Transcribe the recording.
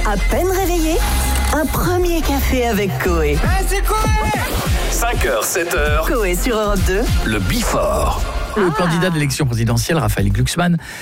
À peine réveillé, un premier café avec Coé. c'est Coé 5h, 7h, Coé sur Europe 2. le Before. Le candidat de l'élection présidentielle, Raphaël Glucksmann,